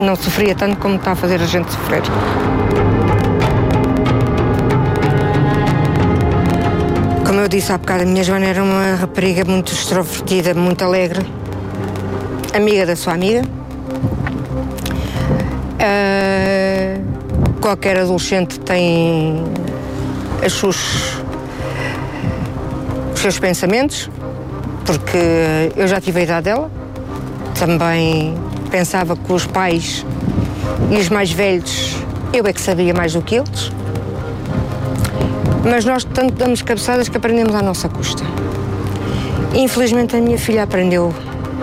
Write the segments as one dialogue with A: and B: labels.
A: Não sofria tanto como está a fazer a gente sofrer. Como eu disse há bocado, a minha Joana era uma rapariga muito extrovertida, muito alegre, amiga da sua amiga. Qualquer adolescente tem os seus pensamentos, porque eu já tive a idade dela. Também pensava que os pais e os mais velhos, eu é que sabia mais do que eles. Mas nós tanto damos cabeçadas que aprendemos à nossa custa. Infelizmente a minha filha aprendeu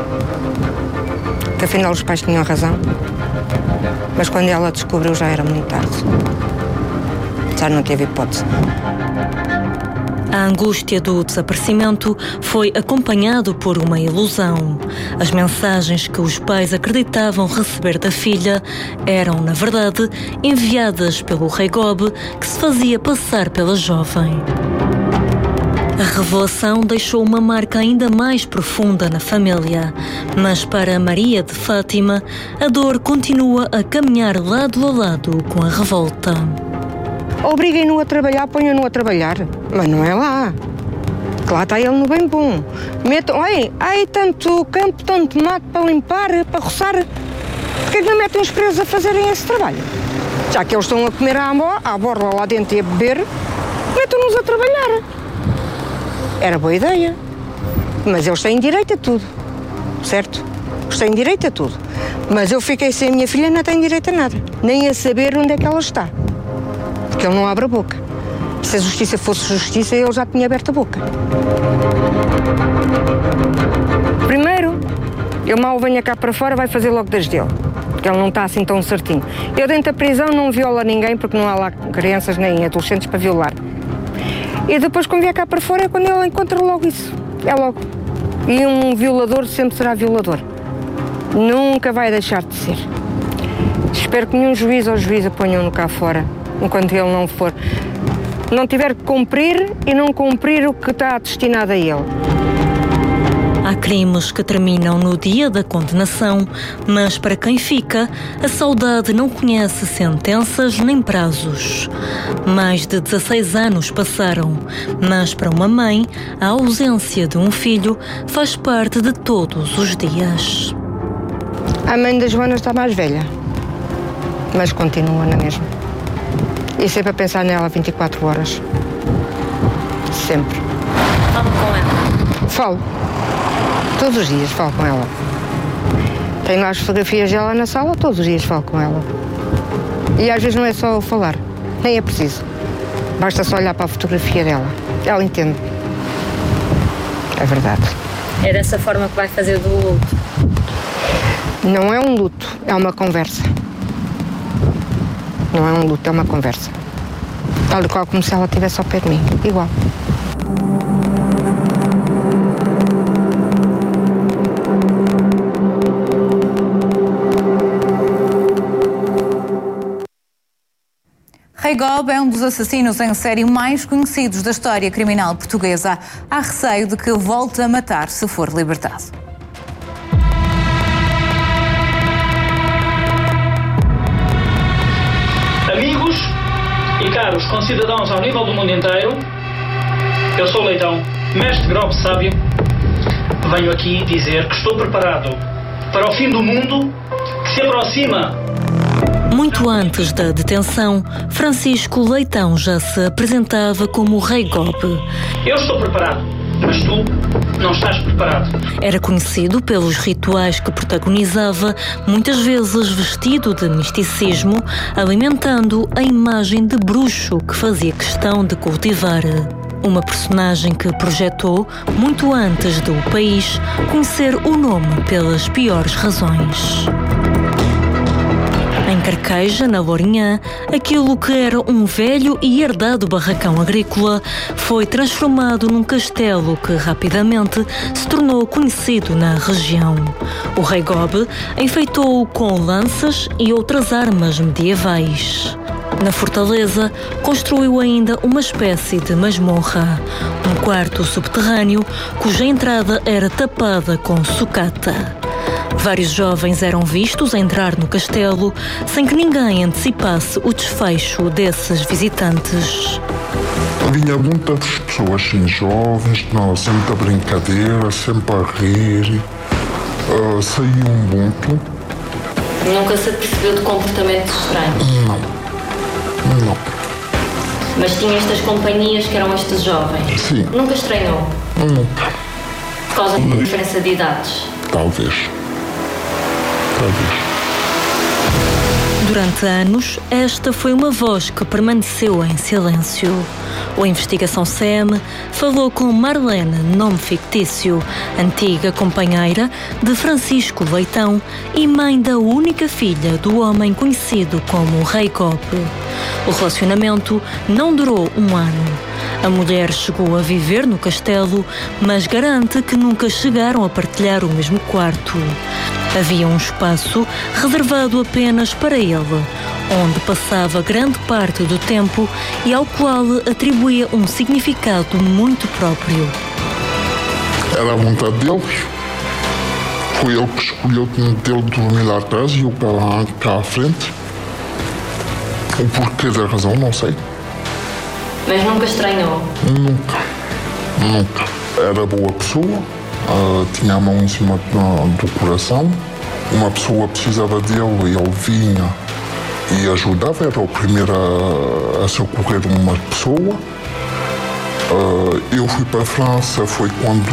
A: que afinal os pais tinham razão, mas quando ela descobriu já era muito tarde. Já não teve hipótese.
B: A angústia do desaparecimento foi acompanhado por uma ilusão. As mensagens que os pais acreditavam receber da filha eram, na verdade, enviadas pelo rei Gobe, que se fazia passar pela jovem. A revelação deixou uma marca ainda mais profunda na família, mas para Maria de Fátima, a dor continua a caminhar lado a lado com a revolta.
A: Obriguem-no a trabalhar, ponham-no a trabalhar, mas não é lá. Que lá está ele no bem bom. Metam, ai, tanto campo, tanto mato para limpar, para roçar. Porquê que não metem os presos a fazerem esse trabalho? Já que eles estão a comer à borla lá dentro e a beber, metam-nos a trabalhar. Era boa ideia. Mas eles têm direito a tudo, certo? Eles têm direito a tudo. Mas eu fiquei sem a minha filha, não tem direito a nada. Nem a saber onde é que ela está. Porque ele não abre a boca. Se a justiça fosse justiça, ele já tinha aberto a boca. Primeiro, ele mal venha cá para fora, vai fazer logo das dele. Porque ele não está assim tão certinho. Eu dentro da prisão não viola ninguém, porque não há lá crianças nem adolescentes para violar. E depois, quando vier cá para fora, é quando ele encontra logo isso. É logo. E um violador sempre será violador. Nunca vai deixar de ser. Espero que nenhum juiz ou juíza ponham-no cá fora, enquanto ele não tiver que cumprir e não cumprir o que está destinado a ele.
B: Há crimes que terminam no dia da condenação, mas para quem fica, a saudade não conhece sentenças nem prazos. Mais de 16 anos passaram, mas para uma mãe, a ausência de um filho faz parte de todos os dias.
A: A mãe da Joana está mais velha, mas continua na mesma. E sempre a pensar nela 24 horas. Sempre.
B: Falo com ela?
A: Falo. Todos os dias falo com ela. Tenho lá as fotografias dela na sala, todos os dias falo com ela. E às vezes não é só falar, nem é preciso. Basta só olhar para a fotografia dela. Ela entende. É verdade.
B: É dessa forma que vai fazer do luto?
A: Não é um luto, é uma conversa. Não é um luto, é uma conversa. Tal e qual como se ela estivesse ao pé de mim. Igual.
C: Rei Gobe é um dos assassinos em série mais conhecidos da história criminal portuguesa. Há receio de que volte a matar se for libertado.
D: Amigos e caros concidadãos ao nível do mundo inteiro, eu sou Leitão, mestre Grobe Sábio. Venho aqui dizer que estou preparado para o fim do mundo que se aproxima.
B: Muito antes da detenção, Francisco Leitão já se apresentava como o Rei Gobe.
D: Eu estou preparado, mas tu não estás preparado.
B: Era conhecido pelos rituais que protagonizava, muitas vezes vestido de misticismo, alimentando a imagem de bruxo que fazia questão de cultivar. Uma personagem que projetou, muito antes do país conhecer o nome pelas piores razões. Em Carqueja, na Lourinhã, aquilo que era um velho e herdado barracão agrícola foi transformado num castelo que rapidamente se tornou conhecido na região. O Rei Gobe enfeitou-o com lanças e outras armas medievais. Na fortaleza, construiu ainda uma espécie de masmorra, um quarto subterrâneo cuja entrada era tapada com sucata. Vários jovens eram vistos a entrar no castelo sem que ninguém antecipasse o desfecho desses visitantes.
E: Vinha muitas pessoas assim, jovens, sempre a brincadeira, sempre a rir, saíam muito.
B: Nunca se percebeu de comportamentos estranhos?
E: Não.
B: Mas tinha estas companhias que eram estes jovens?
E: Sim.
B: Nunca estranhou?
E: Nunca.
B: Por causa da diferença de idades?
E: Talvez.
B: Durante anos, esta foi uma voz que permaneceu em silêncio. A investigação SEM falou com Marlene, nome fictício, antiga companheira de Francisco Leitão e mãe da única filha do homem conhecido como Rei Gob. O relacionamento não durou um ano. A mulher chegou a viver no castelo, mas garante que nunca chegaram a partilhar o mesmo quarto. Havia um espaço reservado apenas para ele, onde passava grande parte do tempo e ao qual atribuía um significado muito próprio.
E: Era a vontade deles. Foi ele que escolheu dele dormir lá atrás e eu cá à frente. O porquê da razão, não sei.
B: Mas nunca estranhou?
E: Nunca. Era boa pessoa, tinha a mão em cima do coração. Uma pessoa precisava dele e ele vinha e ajudava. Era o primeiro a socorrer uma pessoa. Eu fui para a França, foi quando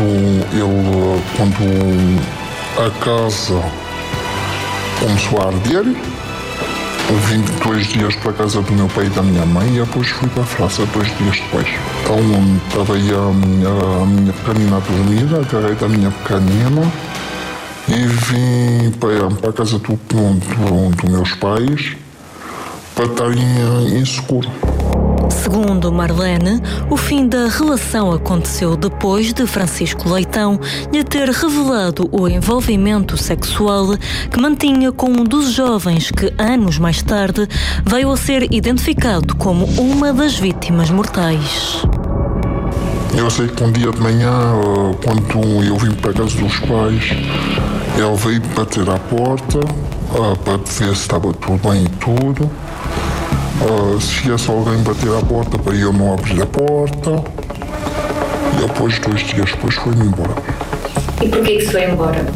E: a casa começou a arder. Vim 2 dias para a casa do meu pai e da minha mãe e depois fui para a França 2 dias depois. Então estava aí a minha pequenina a dormir, agarrei da minha pequenina e vim para a casa dos meus pais para estar em seguro.
B: Segundo Marlene, o fim da relação aconteceu depois de Francisco Leitão lhe ter revelado o envolvimento sexual que mantinha com um dos jovens que, anos mais tarde, veio a ser identificado como uma das vítimas mortais.
E: Eu sei que um dia de manhã, quando eu vim para a casa dos pais, ele veio bater à porta para ver se estava tudo bem e tudo. Se ia só alguém bater à porta para eu não abrir a porta. E depois, 2 dias depois, foi-me embora.
B: E porquê que se foi embora?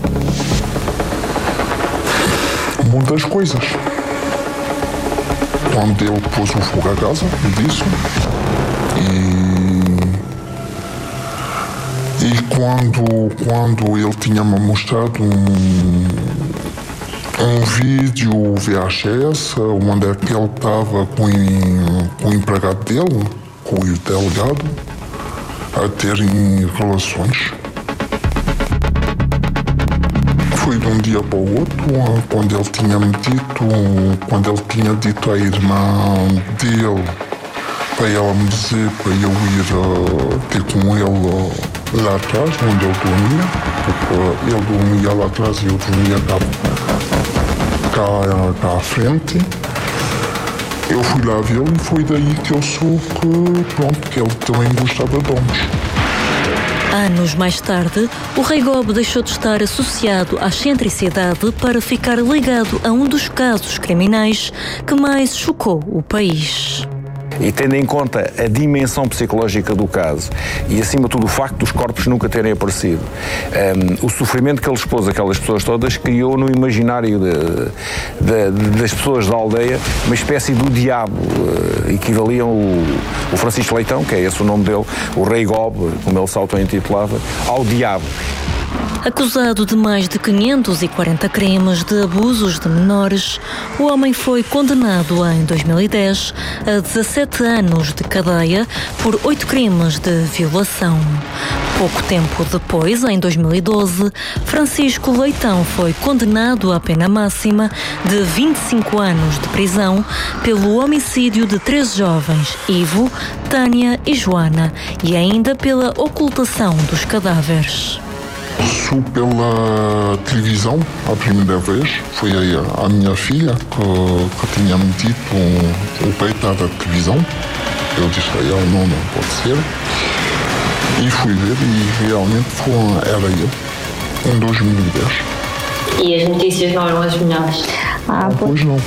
E: Muitas coisas. Quando ele pôs o fogo à casa, disso. E quando ele tinha-me mostrado um vídeo VHS onde é que ele estava com o empregado dele, com o delegado, a terem relações. Foi de um dia para o outro, quando ele tinha dito à irmã dele para ela me dizer para eu ir ter com ele lá atrás, onde ele dormia, porque ele dormia lá atrás e eu dormia cá à frente. Eu fui lá vê-lo e foi daí que eu soube que ele também gostava de homens.
B: Anos mais tarde, o Rei Gob deixou de estar associado à excentricidade para ficar ligado a um dos casos criminais que mais chocou o país.
F: E tendo em conta a dimensão psicológica do caso e, acima de tudo, o facto dos corpos nunca terem aparecido, o sofrimento que ele expôs àquelas pessoas todas criou no imaginário das pessoas da aldeia uma espécie do diabo. Equivaliam o Francisco Leitão, que é esse o nome dele, o Rei Gob, como ele se auto-intitulava, ao diabo.
B: Acusado de mais de 540 crimes de abusos de menores, o homem foi condenado em 2010 a 17 anos de cadeia por 8 crimes de violação. Pouco tempo depois, em 2012, Francisco Leitão foi condenado à pena máxima de 25 anos de prisão pelo homicídio de 3 jovens, Ivo, Tânia e Joana, e ainda pela ocultação dos cadáveres.
E: Sou pela televisão a primeira vez, foi a minha filha que tinha-me dito o peito da televisão. Eu disse a ela, não pode ser. E fui ver e realmente era eu, em 2010.
G: E as notícias não eram as melhores.
E: Pois não.